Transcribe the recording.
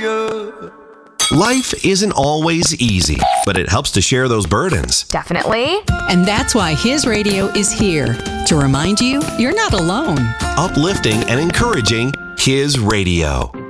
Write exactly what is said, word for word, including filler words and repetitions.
ya. Life isn't always easy, but it helps to share those burdens. Definitely. And that's why His Radio is here to remind you you're not alone. Uplifting and encouraging His Radio.